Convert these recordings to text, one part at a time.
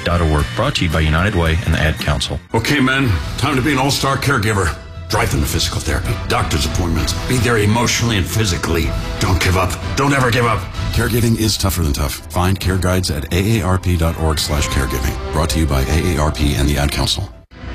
UnitedWay.org. Brought to you by United Way and the Ad Council. Okay, men, time to be an all-star caregiver. Drive them to physical therapy, doctor's appointments. Be there emotionally and physically. Don't give up. Don't ever give up. Caregiving is tougher than tough. Find care guides at aarp.org/caregiving. Brought to you by AARP and the Ad Council.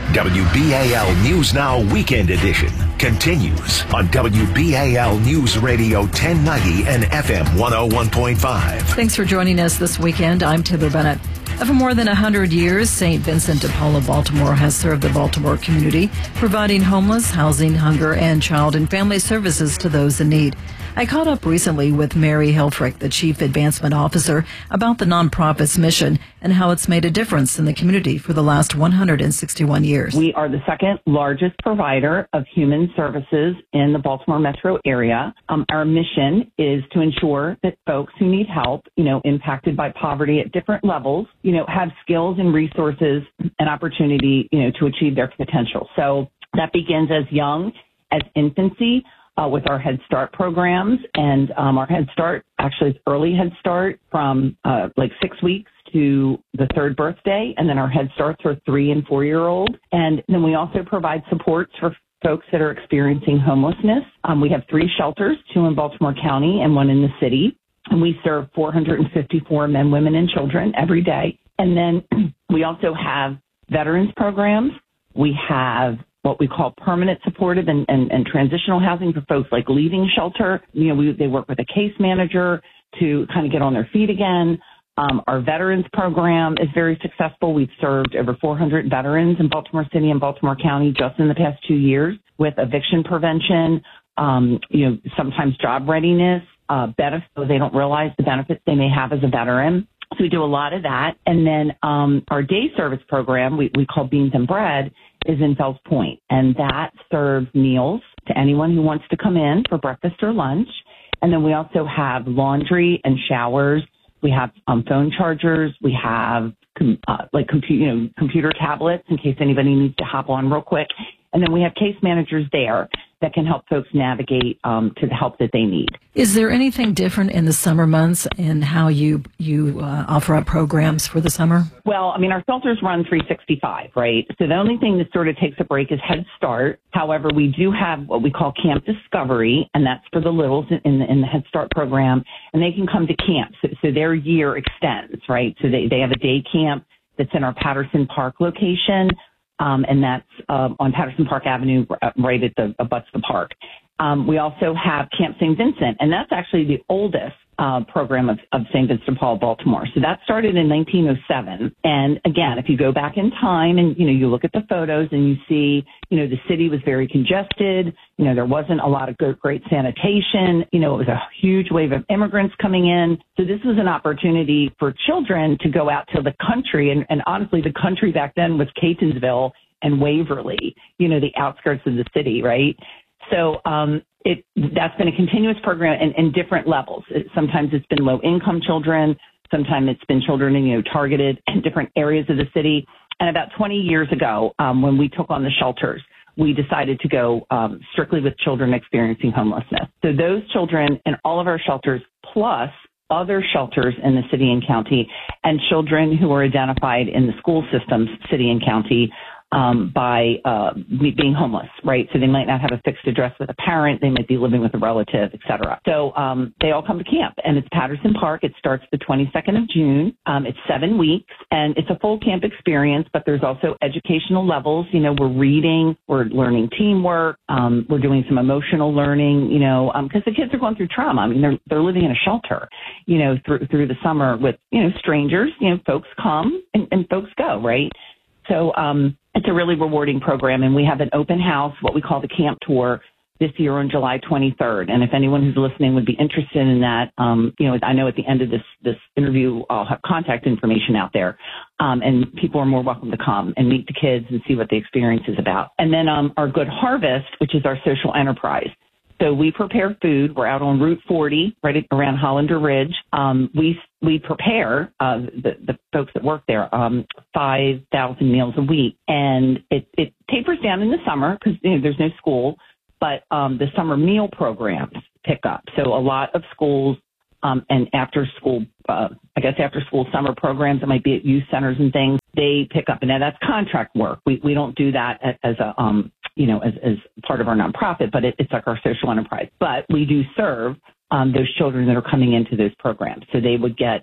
WBAL News Now Weekend Edition continues on WBAL News Radio 1090 and FM 101.5. Thanks for joining us this weekend. I'm Taylor Bennett. For more than 100 years, St. Vincent de Paul of Baltimore has served the Baltimore community, providing homeless, housing, hunger, and child and family services to those in need. I caught up recently with Mary Helfrich, the Chief Advancement Officer, about the nonprofit's mission and how it's made a difference in the community for the last 161 years. We are the second largest provider of human services in the Baltimore metro area. Our mission is to ensure that folks who need help, impacted by poverty at different levels, have skills and resources and opportunity, to achieve their potential. So that begins as young as infancy, with our Head Start programs, and our Head Start actually is early Head Start from 6 weeks to the third birthday, and then our Head Starts are 3 and 4 year old, and then we also provide supports for folks that are experiencing homelessness. We have 3 shelters, 2 in Baltimore County and 1 in the city, and we serve 454 men, women, and children every day. And then we also have veterans programs. We have what we call permanent supportive and transitional housing for folks like leaving shelter. They work with a case manager to kind of get on their feet again. Our veterans program is very successful. We've served over 400 veterans in Baltimore City and Baltimore County just in the past 2 years with eviction prevention, sometimes job readiness, benefits, so they don't realize the benefits they may have as a veteran. So we do a lot of that. And then our day service program, we call Beans and Bread, is in Fells Point. And that serves meals to anyone who wants to come in for breakfast or lunch. And then we also have laundry and showers. We have phone chargers. We have computer tablets in case anybody needs to hop on real quick. And then we have case managers there that can help folks navigate to the help that they need. Is there anything different in the summer months in how you offer up programs for the summer? Well, our shelters run 365, right? So the only thing that sort of takes a break is Head Start. However, we do have what we call Camp Discovery, and that's for the littles in the Head Start program, and they can come to camp. So their year extends, right? So they have a day camp that's in our Patterson Park location. And that's on Patterson Park Avenue, right at the abuts the park. We also have Camp St. Vincent, and that's actually the oldest program of St. Vincent de Paul, Baltimore. So that started in 1907. And again, if you go back in time and, you look at the photos and you see, the city was very congested. There wasn't a lot of great sanitation. It was a huge wave of immigrants coming in. So this was an opportunity for children to go out to the country. And honestly, the country back then was Catonsville and Waverly, the outskirts of the city, right? So that's been a continuous program in different levels. Sometimes it's been low-income children. Sometimes it's been children, targeted in different areas of the city. And about 20 years ago, when we took on the shelters, we decided to go strictly with children experiencing homelessness. So those children in all of our shelters, plus other shelters in the city and county, and children who are identified in the school systems, city and county, by being homeless, right? So they might not have a fixed address with a parent. They might be living with a relative, et cetera. So they all come to camp, and it's Patterson Park. It starts the 22nd of June. It's 7 weeks, and it's a full camp experience, but there's also educational levels. We're reading, we're learning teamwork, we're doing some emotional learning, because the kids are going through trauma. They're living in a shelter, through the summer with, strangers. Folks come and folks go, right? So it's a really rewarding program, and we have an open house, what we call the camp tour, this year on July 23rd. And if anyone who's listening would be interested in that, I know at the end of this interview, I'll have contact information out there, and people are more welcome to come and meet the kids and see what the experience is about. And then our Good Harvest, which is our social enterprise. So we prepare food. We're out on Route 40, right around Hollander Ridge. We prepare the folks that work there 5,000 meals a week, and it tapers down in the summer because there's no school, but the summer meal programs pick up. So a lot of schools and after school summer programs that might be at youth centers and things. they pick up. And now that's contract work. We don't do that as a, as part of our nonprofit, but it's like our social enterprise. But we do serve those children that are coming into those programs. So they would get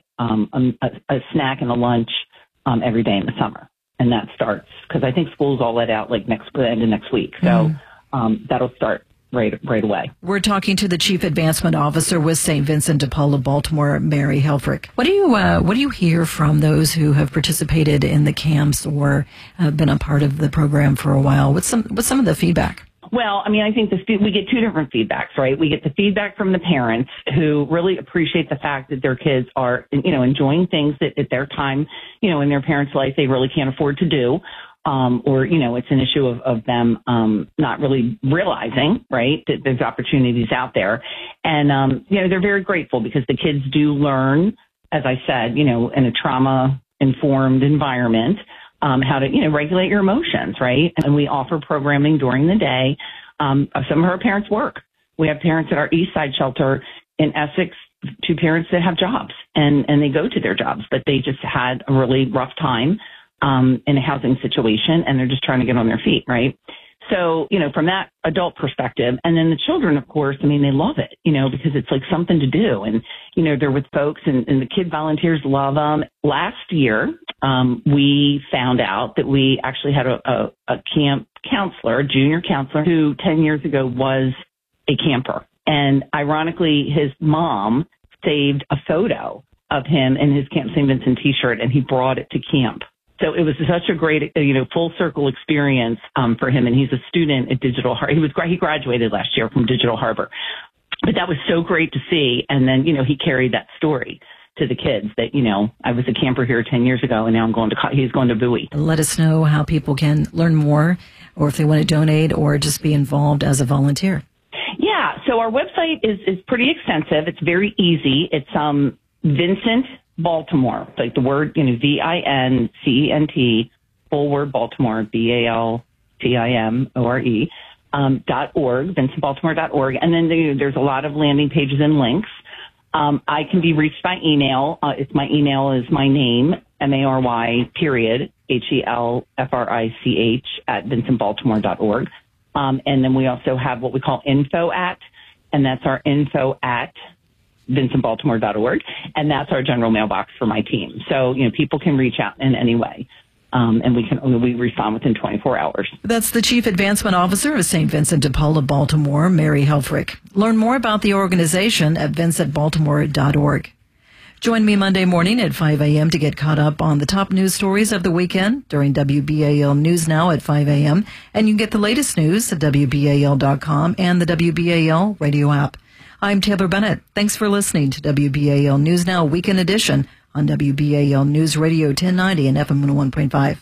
a snack and a lunch every day in the summer. And that starts, because I think school's all let out like the end of next week. So that'll start right away. We're talking to the Chief Advancement Officer with St. Vincent de Paul of Baltimore, Mary Helfrich. What do you hear from those who have participated in the camps or have been a part of the program for a while? What's some of the feedback? Well, I mean, I think we get two different feedbacks, right? We get the feedback from the parents who really appreciate the fact that their kids are, enjoying things that at their time, in their parents' life, they really can't afford to do. Or it's an issue of them not really realizing, right, that there's opportunities out there. And, they're very grateful because the kids do learn, as I said, in a trauma-informed environment, how to, regulate your emotions, right? And we offer programming during the day. Some of our parents work. We have parents at our East Side shelter in Essex, two parents that have jobs, and they go to their jobs, but they just had a really rough time in a housing situation, and they're just trying to get on their feet, right? So, from that adult perspective, and then the children, of course, I mean, they love it, because it's like something to do. And, they're with folks and the kid volunteers love them. Last year, we found out that we actually had a camp counselor, a junior counselor, who 10 years ago was a camper. And ironically, his mom saved a photo of him in his Camp St. Vincent t-shirt, and he brought it to camp. So it was such a great, full circle experience for him. And he's a student at Digital Harbor. He graduated last year from Digital Harbor. But that was so great to see. And then, he carried that story to the kids that, I was a camper here 10 years ago, and now he's going to Bowie. Let us know how people can learn more, or if they want to donate or just be involved as a volunteer. Yeah. So our website is pretty extensive. It's very easy. It's Vincent Baltimore, like the word, VINCENT, full word Baltimore, BALTIMORE, .org, VincentBaltimore.org. And then there's a lot of landing pages and links. I can be reached by email. My email is my name, MARY, period, HELFRICH at VincentBaltimore.org. And then we also have what we call info at, and that's our info at VincentBaltimore.org, and that's our general mailbox for my team. So, people can reach out in any way, and we respond within 24 hours. That's the Chief Advancement Officer of St. Vincent de Paul of Baltimore, Mary Helfrich. Learn more about the organization at VincentBaltimore.org. Join me Monday morning at 5 a.m. to get caught up on the top news stories of the weekend during WBAL News Now at 5 a.m., and you can get the latest news at WBAL.com and the WBAL radio app. I'm Taylor Bennett. Thanks for listening to WBAL News Now Weekend Edition on WBAL News Radio 1090 and FM 101.5.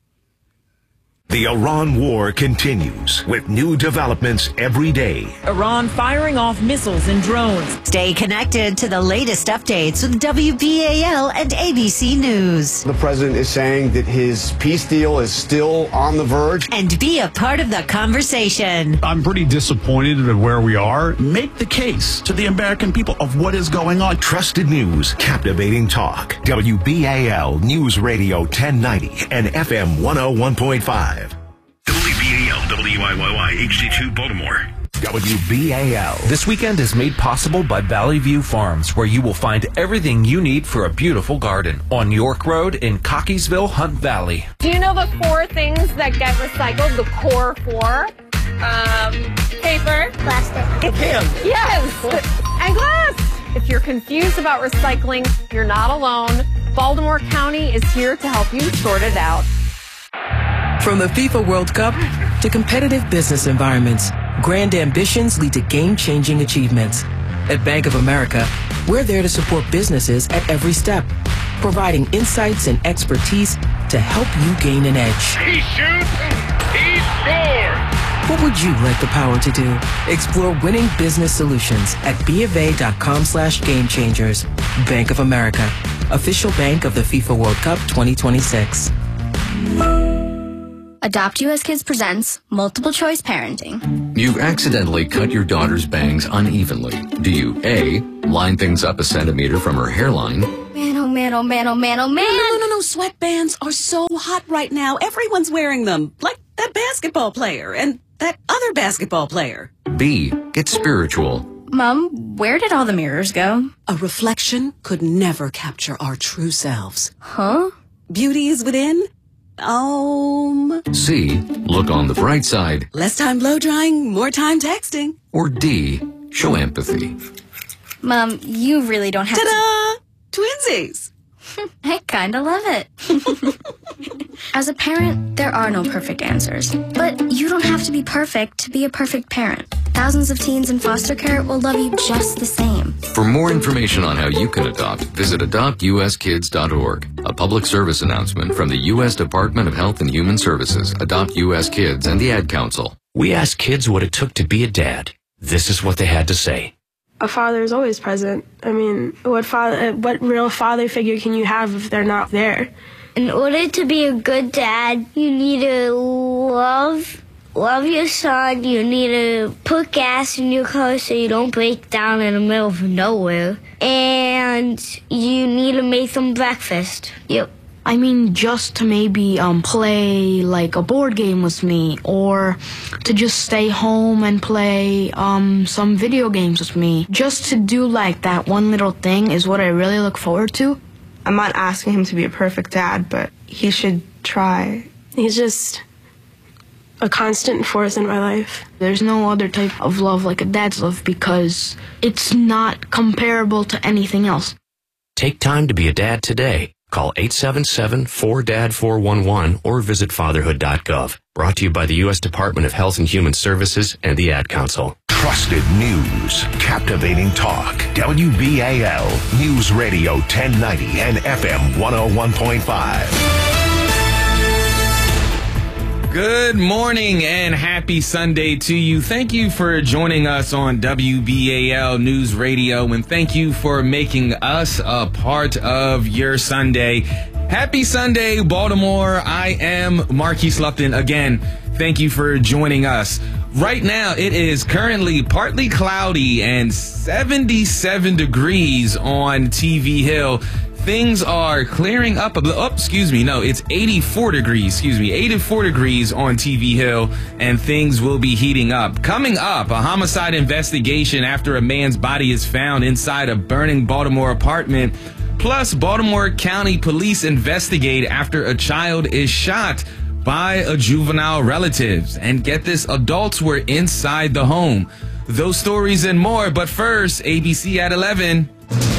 The Iran war continues with new developments every day. Iran firing off missiles and drones. Stay connected to the latest updates with WBAL and ABC News. The president is saying that his peace deal is still on the verge. And be a part of the conversation. I'm pretty disappointed at where we are. Make the case to the American people of what is going on. Trusted news, captivating talk. WBAL News Radio 1090 and FM 101.5. WBAL, WIYY, HD2 Baltimore. WBAL. This weekend is made possible by Valley View Farms, where you will find everything you need for a beautiful garden on York Road in Cockeysville, Hunt Valley. Do you know the 4 things that get recycled? The core 4? Paper. Plastic. Can. Yes. And glass. If you're confused about recycling, you're not alone. Baltimore County is here to help you sort it out. From the FIFA World Cup to competitive business environments, grand ambitions lead to game-changing achievements. At Bank of America, we're there to support businesses at every step, providing insights and expertise to help you gain an edge. He shoots, he scores! What would you like the power to do? Explore winning business solutions at BofA.com/gamechangers. Bank of America, official bank of the FIFA World Cup 2026. Adopt US Kids presents Multiple Choice Parenting. You've accidentally cut your daughter's bangs unevenly. Do you A, line things up a centimeter from her hairline? Man, oh man, oh man, oh man, oh man. No. Sweatbands are so hot right now. Everyone's wearing them. Like that basketball player and that other basketball player. B. Get spiritual. Mom, where did all the mirrors go? A reflection could never capture our true selves. Huh? Beauty is within. C. Look on the bright side. Less time blow drying, more time texting. Or D. Show empathy. Mom, you really don't have Ta-da! Twinsies! I kinda love it. As a parent, there are no perfect answers. But you don't have to be perfect to be a perfect parent. Thousands of teens in foster care will love you just the same. For more information on how you can adopt, visit adoptuskids.org. A public service announcement from the U.S. Department of Health and Human Services, Adopt U.S. Kids, and the Ad Council. We asked kids what it took to be a dad. This is what they had to say. A father is always present. I mean, what real father figure can you have if they're not there? In order to be a good dad, you need to love your son. You need to put gas in your car so you don't break down in the middle of nowhere. And you need to make them breakfast. Yep. I mean, just to maybe play like a board game with me, or to just stay home and play some video games with me. Just to do like that one little thing is what I really look forward to. I'm not asking him to be a perfect dad, but he should try. He's just a constant force in my life. There's no other type of love like a dad's love because it's not comparable to anything else. Take time to be a dad today. Call 877-4DAD-411 or visit fatherhood.gov. Brought to you by the U.S. Department of Health and Human Services and the Ad Council. Trusted news, captivating talk. WBAL News Radio 1090 and FM 101.5. Good morning and happy Sunday to you. Thank you for joining us on WBAL News Radio, and thank you for making us a part of your Sunday. Happy Sunday, Baltimore. I am Marquise Lupton again. Thank you for joining us. Right now, it is currently partly cloudy and 77 degrees on TV Hill. Things are clearing up a bit. It's 84 degrees. 84 degrees on TV Hill, and things will be heating up. Coming up, a homicide investigation after a man's body is found inside a burning Baltimore apartment. Plus, Baltimore County Police investigate after a child is shot by a juvenile relative. And get this, adults were inside the home. Those stories and more, but first, ABC at 11.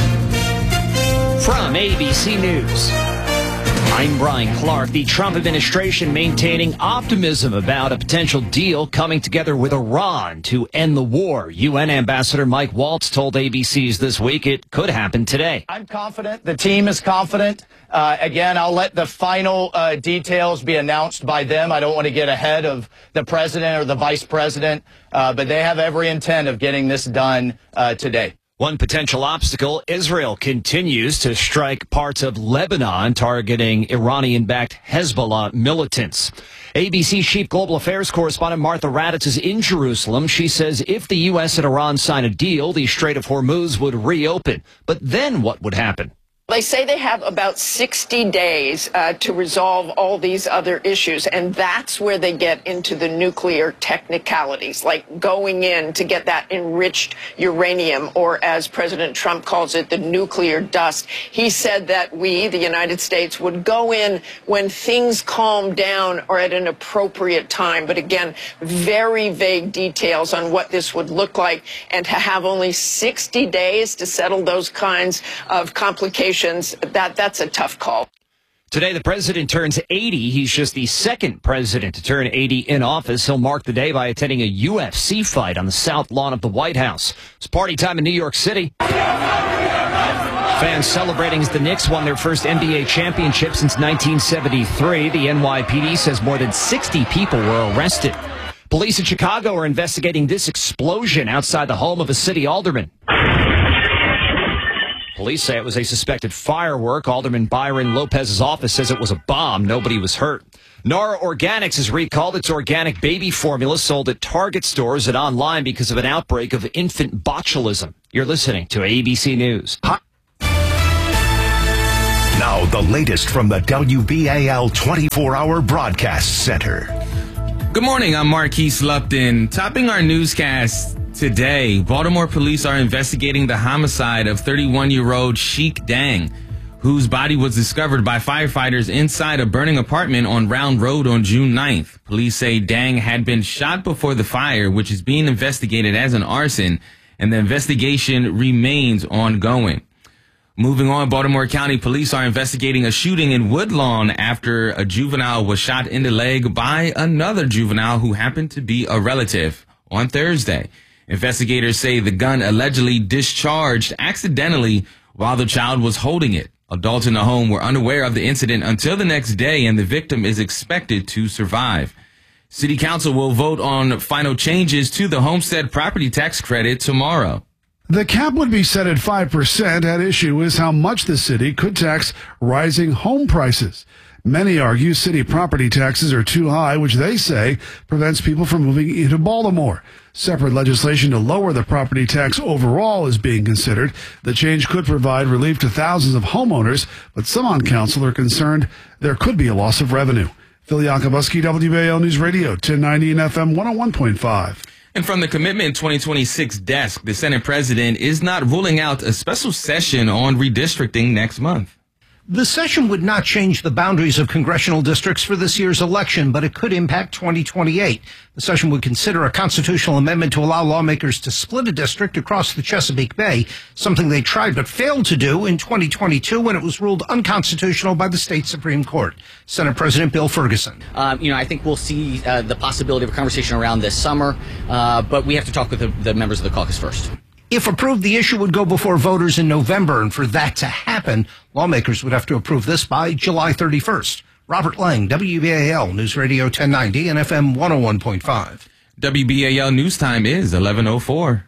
From ABC News, I'm Brian Clark. The Trump administration maintaining optimism about a potential deal coming together with Iran to end the war. UN Ambassador Mike Waltz told ABC's This Week it could happen today. I'm confident. The team is confident. Again, I'll let the final details be announced by them. I don't want to get ahead of the president or the vice president, but they have every intent of getting this done today. One potential obstacle, Israel continues to strike parts of Lebanon, targeting Iranian-backed Hezbollah militants. ABC Chief Global Affairs Correspondent Martha Raddatz is in Jerusalem. She says if the U.S. and Iran sign a deal, the Strait of Hormuz would reopen. But then what would happen? They say they have about 60 days to resolve all these other issues, and that's where they get into the nuclear technicalities, like going in to get that enriched uranium, or as President Trump calls it, the nuclear dust. He said that we, the United States, would go in when things calm down or at an appropriate time. But again, very vague details on what this would look like, and to have only 60 days to settle those kinds of complications, that's a tough call. Today, the president turns 80. He's just the second president to turn 80 in office. He'll mark the day by attending a UFC fight on the south lawn of the White House. It's party time in New York City. Fans celebrating as the Knicks won their first NBA championship since 1973. The NYPD says more than 60 people were arrested. Police in Chicago are investigating this explosion outside the home of a city alderman. Police say it was a suspected firework. Alderman Byron Lopez's office says it was a bomb. Nobody was hurt. Nara Organics has recalled its organic baby formula sold at Target stores and online because of an outbreak of infant botulism. You're listening to ABC News. Now, the latest from the WBAL 24-hour broadcast center. Good morning, I'm Marquise Lupton. Topping our newscast today, Baltimore police are investigating the homicide of 31-year-old Sheik Dang, whose body was discovered by firefighters inside a burning apartment on Round Road on June 9th. Police say Dang had been shot before the fire, which is being investigated as an arson, and the investigation remains ongoing. Moving on, Baltimore County police are investigating a shooting in Woodlawn after a juvenile was shot in the leg by another juvenile who happened to be a relative on Thursday. Investigators say the gun allegedly discharged accidentally while the child was holding it. Adults in the home were unaware of the incident until the next day, and the victim is expected to survive. City Council will vote on final changes to the homestead property tax credit tomorrow. The cap would be set at 5%. At issue is how much the city could tax rising home prices. Many argue city property taxes are too high, which they say prevents people from moving into Baltimore. Separate legislation to lower the property tax overall is being considered. The change could provide relief to thousands of homeowners, but some on council are concerned there could be a loss of revenue. Phil Yakobuski, WBAL News Radio, 1090 and FM 101.5. And from the Commitment 2026 desk, the Senate president is not ruling out a special session on redistricting next month. The session would not change the boundaries of congressional districts for this year's election, but it could impact 2028. The session would consider a constitutional amendment to allow lawmakers to split a district across the Chesapeake Bay, something they tried but failed to do in 2022 when it was ruled unconstitutional by the state Supreme Court. Senate President Bill Ferguson. I think we'll see the possibility of a conversation around this summer, but we have to talk with the members of the caucus first. If approved, the issue would go before voters in November, and for that to happen, lawmakers would have to approve this by July 31st. Robert Lang, WBAL News Radio 1090 and FM 101.5. WBAL News Time is 11:04.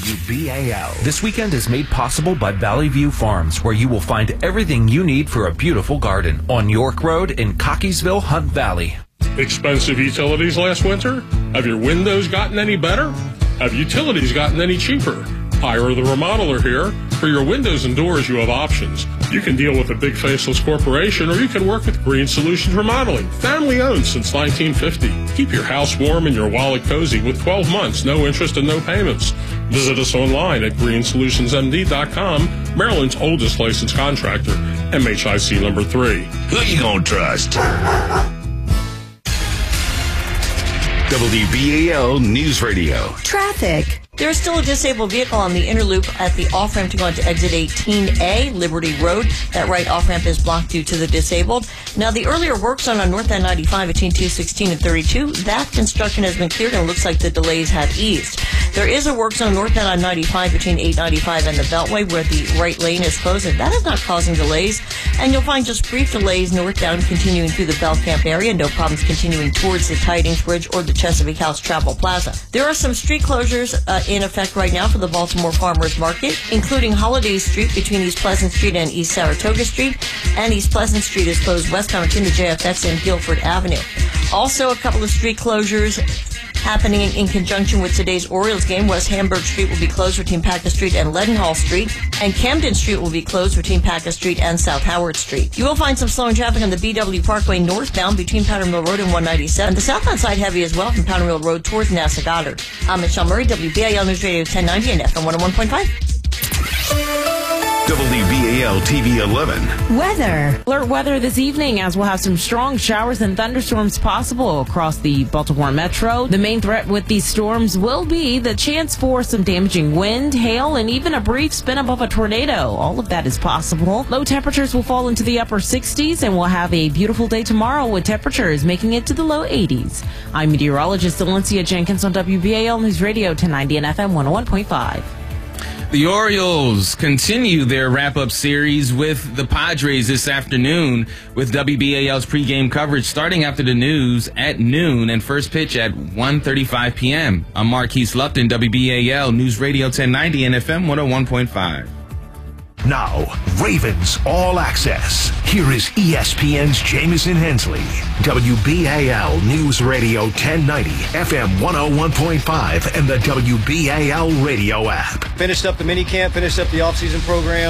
WBAL. This weekend is made possible by Valley View Farms, where you will find everything you need for a beautiful garden on York Road in Cockeysville, Hunt Valley. Expensive utilities last winter? Have your windows gotten any better? Have utilities gotten any cheaper? Hire the Remodeler here. For your windows and doors, you have options. You can deal with a big faceless corporation, or you can work with Green Solutions Remodeling. Family owned since 1950. Keep your house warm and your wallet cozy with 12 months, no interest and no payments. Visit us online at greensolutionsmd.com, Maryland's oldest licensed contractor, MHIC number 3. Who you gonna trust? WBAL News Radio. Traffic. There is still a disabled vehicle on the inner loop at the off-ramp to go onto exit 18A, Liberty Road. That right off-ramp is blocked due to the disabled. Now, the earlier work zone on North End 95 between 216 and 32, that construction has been cleared and it looks like the delays have eased. There is a work zone North End on 95 between 895 and the Beltway where the right lane is closed, and that is not causing delays. And you'll find just brief delays northbound continuing through the Belcamp area. No problems continuing towards the Tidings Bridge or the Chesapeake House Travel Plaza. There are some street closures in effect right now for the Baltimore Farmers Market, including Holiday Street between East Pleasant Street and East Saratoga Street, and East Pleasant Street is closed westbound between the JFX and Guilford Avenue. Also, a couple of street closures happening in conjunction with today's Orioles game. West Hamburg Street will be closed between Packer Street and Leadenhall Street, and Camden Street will be closed between Packer Street and South Howard Street. You will find some slowing traffic on the BW Parkway northbound between Powder Mill Road and 197. The southbound side heavy as well from Powder Mill Road towards NASA Goddard. I'm Michelle Murray, WBAL News Radio 1090 and FM 101.5. WBAL TV 11. Weather. Alert weather this evening as we'll have some strong showers and thunderstorms possible across the Baltimore Metro. The main threat with these storms will be the chance for some damaging wind, hail, and even a brief spin above a tornado. All of that is possible. Low temperatures will fall into the upper 60s and we'll have a beautiful day tomorrow with temperatures making it to the low 80s. I'm meteorologist Valencia Jenkins on WBAL News Radio 1090 and FM 101.5. The Orioles continue their wrap-up series with the Padres this afternoon with WBAL's pregame coverage starting after the news at noon and first pitch at 1:35 p.m. I'm Marquise Lupton, WBAL News Radio 1090 and FM 101.5. Now, Ravens All Access. Here is ESPN's Jamison Hensley. WBAL News Radio 1090, FM 101.5, and the WBAL radio app. Finished up the mini camp, finished up the off-season program.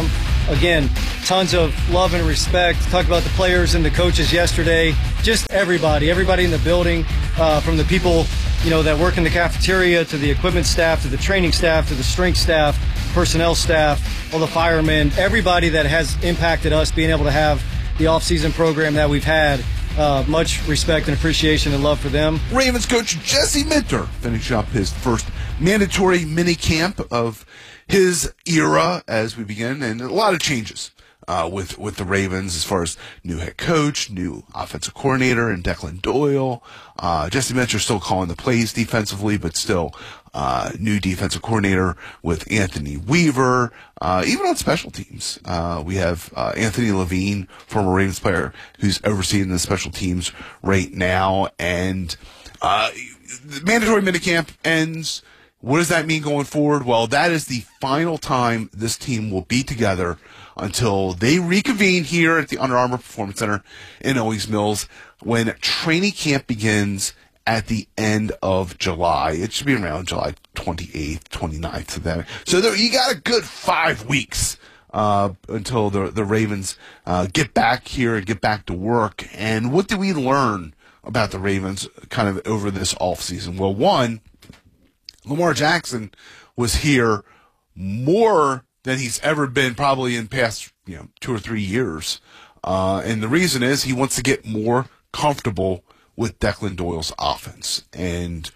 again, tons of love and respect. Talked about the players and the coaches yesterday. Just everybody in the building, from the people, that work in the cafeteria to the equipment staff to the training staff to the strength staff, personnel staff, all the firemen, everybody that has impacted us being able to have the off-season program that we've had. Much respect and appreciation and love for them. Ravens coach Jesse Minter finishing up his first mandatory mini camp of his era as we begin, and a lot of changes with the Ravens as far as new head coach, new offensive coordinator, and Declan Doyle. Jesse Minter still calling the plays defensively, but still new defensive coordinator with Anthony Weaver. Even on special teams, we have Anthony Levine, former Ravens player, who's overseeing the special teams right now. And the mandatory minicamp ends. What does that mean going forward? Well, that is the final time this team will be together until they reconvene here at the Under Armour Performance Center in Owings Mills when training camp begins at the end of July. It should be around July 28th, 29th. So you got a good 5 weeks until the Ravens get back here and get back to work. And what did we learn about the Ravens kind of over this offseason? Well, one, Lamar Jackson was here more than he's ever been probably in past 2 or 3 years. And the reason is he wants to get more comfortable with Declan Doyle's offense. And,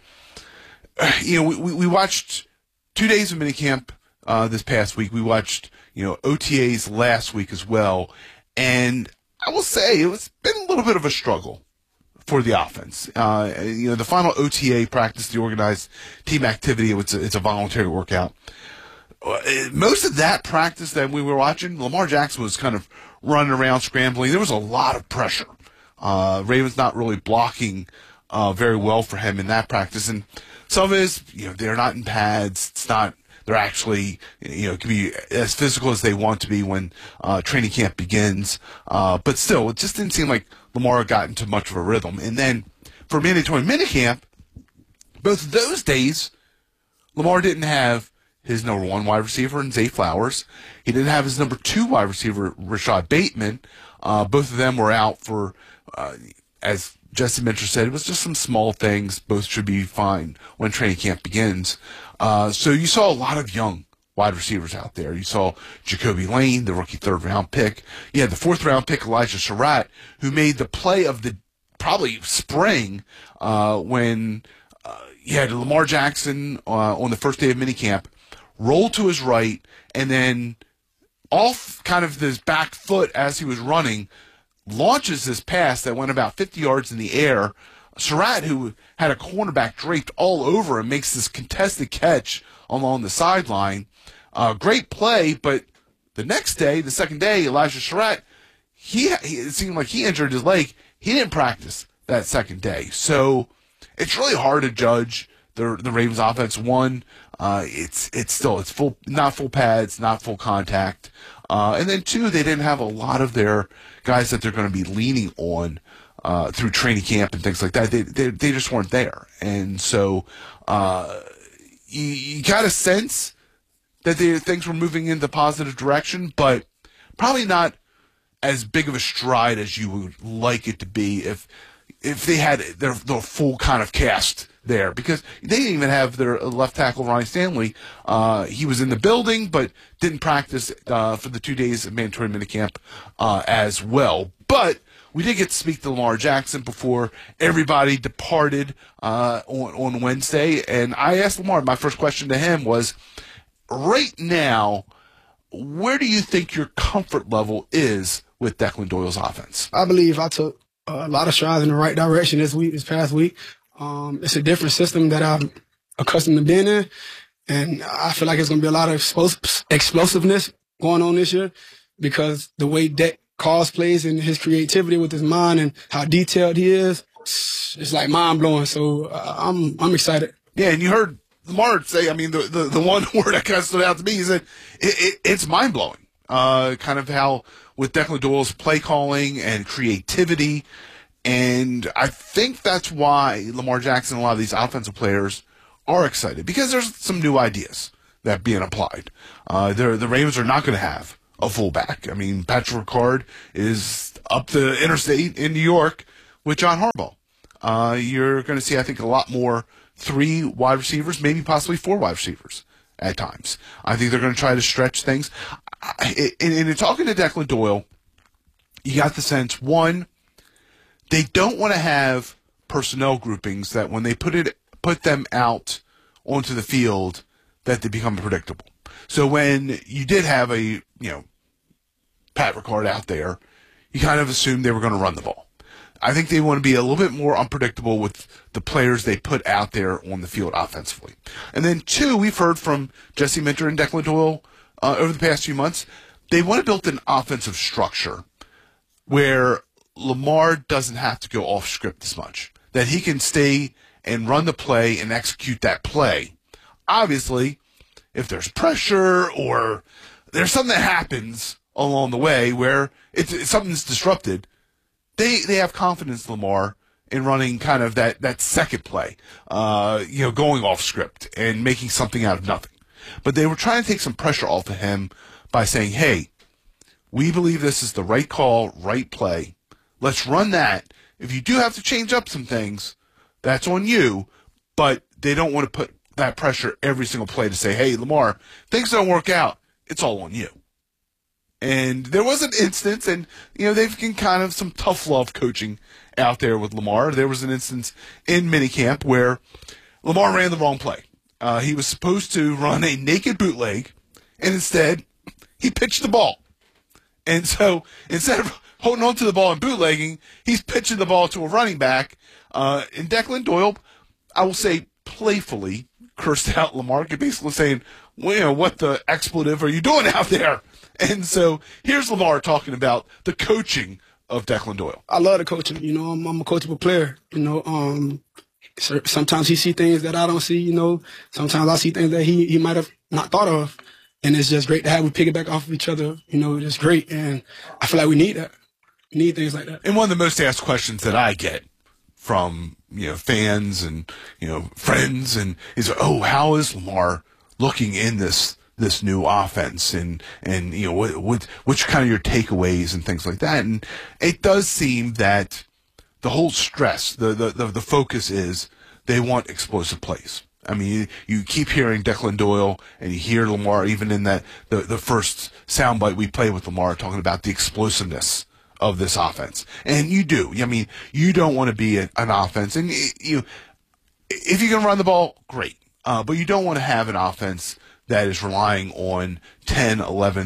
we watched 2 days of minicamp this past week. We watched, OTAs last week as well. And I will say it's been a little bit of a struggle for the offense. The final OTA practice, the organized team activity, it's a voluntary workout. Most of that practice that we were watching, Lamar Jackson was kind of running around, scrambling. There was a lot of pressure. Ravens not really blocking very well for him in that practice. And some of it is, they're not in pads. It's not, they're actually, can be as physical as they want to be when training camp begins. But still, it just didn't seem like Lamar got into much of a rhythm. And then for mandatory minicamp, both of those days, Lamar didn't have his number 1 wide receiver in Zay Flowers. He didn't have his number 2 wide receiver, Rashad Bateman. Both of them were out for, as Jesse Minter said, it was just some small things. Both should be fine when training camp begins. So you saw a lot of young wide receivers out there. You saw Jacoby Lane, the rookie 3rd-round pick. You had the 4th-round pick, Elijah Surratt, who made the play of the probably spring when you had Lamar Jackson on the first day of minicamp roll to his right, and then off kind of his back foot as he was running, launches this pass that went about 50 yards in the air. Surratt, who had a cornerback draped all over him, makes this contested catch along the sideline. Great play, but the next day, the second day, Elijah Surratt, it seemed like he injured his leg. He didn't practice that second day. So it's really hard to judge the Ravens offense. One, it's full, not full pads, not full contact. And then 2, they didn't have a lot of their guys that they're going to be leaning on through training camp and things like that. They just weren't there. And so you got a sense that things were moving in the positive direction, but probably not as big of a stride as you would like it to be if they had their full kind of cast there, because they didn't even have their left tackle, Ronnie Stanley. He was in the building, but didn't practice for the 2 days of mandatory minicamp as well. But we did get to speak to Lamar Jackson before everybody departed on Wednesday, and I asked Lamar, my first question to him was, right now, where do you think your comfort level is with Declan Doyle's offense? I believe I took a lot of strides in the right direction this past week. It's a different system that I'm accustomed to being in, and I feel like it's going to be a lot of explosiveness going on this year because the way Deck calls plays and his creativity with his mind and how detailed he is, it's like mind-blowing. So I'm excited. Yeah, and you heard Lamar say, I mean, the one word that kind of stood out to me, he said, it's mind-blowing. Kind of how with Declan Doyle's play calling and creativity. And I think that's why Lamar Jackson and a lot of these offensive players are excited, because there's some new ideas that are being applied. The Ravens are not going to have a fullback. I mean, Patrick Ricard is up the interstate in New York with John Harbaugh. You're going to see, I think, a lot more 3 wide receivers, maybe possibly 4 wide receivers at times. I think they're going to try to stretch things. In talking to Declan Doyle, you got the sense, one, they don't want to have personnel groupings that when they put them out onto the field that they become predictable. So when you did have a, Pat Ricard out there, you kind of assumed they were going to run the ball. I think they want to be a little bit more unpredictable with the players they put out there on the field offensively. And then 2, we've heard from Jesse Minter and Declan Doyle over the past few months, they want to build an offensive structure where Lamar doesn't have to go off script as much, that he can stay and run the play and execute that play. Obviously, if there's pressure or there's something that happens along the way where something's disrupted, they have confidence, Lamar, in running kind of that second play, going off script and making something out of nothing. But they were trying to take some pressure off of him by saying, hey, we believe this is the right call, right play. Let's run that. If you do have to change up some things, that's on you. But they don't want to put that pressure every single play to say, hey, Lamar, things don't work out. It's all on you. And there was an instance, and, they've been kind of some tough love coaching out there with Lamar. There was an instance in minicamp where Lamar ran the wrong play. He was supposed to run a naked bootleg, and instead, he pitched the ball. And so, instead of holding on to the ball and bootlegging, he's pitching the ball to a running back. And Declan Doyle, I will say playfully, cursed out Lamar, basically saying, well, what the expletive are you doing out there? And so here's Lamar talking about the coaching of Declan Doyle. I love the coaching. I'm a coachable player. Sometimes he see things that I don't see. Sometimes I see things that he might have not thought of. And it's just great to have we piggyback off of each other. It's great. And I feel like we need that. We need things like that. And one of the most asked questions that I get from, fans and, friends and is, how is Lamar looking in this new offense and which kind of your takeaways and things like that. And it does seem that the whole stress, the focus is they want explosive plays. I mean, you keep hearing Declan Doyle and you hear Lamar, even in the first soundbite we play with Lamar, talking about the explosiveness of this offense. And you do. I mean, you don't want to be an offense. And if you can run the ball, great. But you don't want to have an offense that is relying on 10, 11,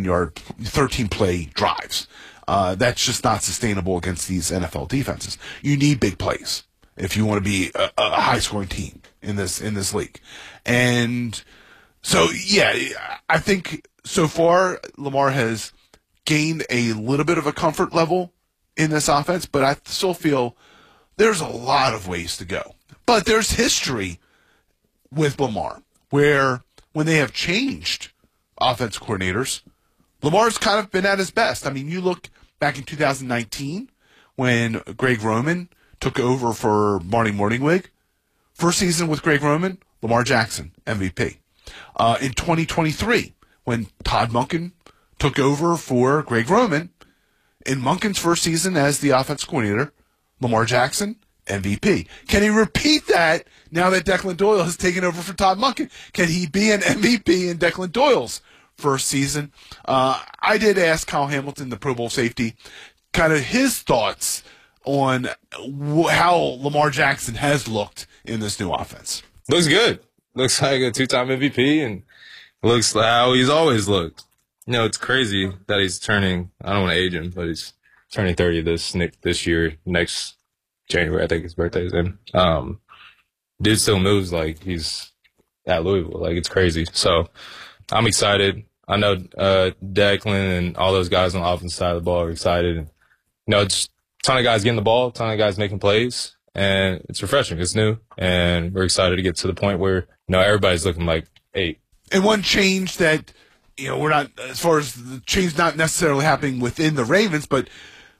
13 play drives. That's just not sustainable against these NFL defenses. You need big plays if you want to be a high scoring team in this league. And so, yeah, I think so far Lamar has gained a little bit of a comfort level in this offense, but I still feel there's a lot of ways to go. But there's history with Lamar where when they have changed offensive coordinators, Lamar's kind of been at his best. I mean, you look back in 2019 when Greg Roman took over for Marty Morningwig. First season with Greg Roman, Lamar Jackson, MVP. In 2023, when Todd Monken took over for Greg Roman, in Monken's first season as the offensive coordinator, Lamar Jackson, MVP. Can he repeat that now that Declan Doyle has taken over for Todd Monken? Can he be an MVP in Declan Doyle's first season? I did ask Kyle Hamilton, the Pro Bowl safety, kind of his thoughts on how Lamar Jackson has looked in this new offense. Looks good. Looks like a 2-time MVP and looks like how he's always looked. It's crazy that he's turning, I don't want to age him, but he's turning 30 this year, next January, I think his birthday is in. Dude still moves like he's at Louisville. Like, it's crazy. So I'm excited. I know Declan and all those guys on the offensive side of the ball are excited. It's a ton of guys getting the ball, a ton of guys making plays, and it's refreshing. It's new, and we're excited to get to the point where, everybody's looking like 8. And one change that, we're not, as far as the change not necessarily happening within the Ravens, but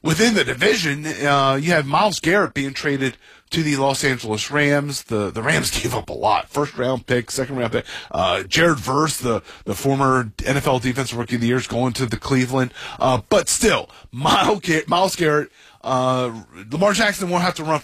within the division, you have Myles Garrett being traded to the Los Angeles Rams. The Rams gave up a lot. First round pick, second round pick. Jared Verse, the former NFL Defensive Rookie of the Year, is going to the Cleveland. But still, Myles Garrett, Lamar Jackson won't have to run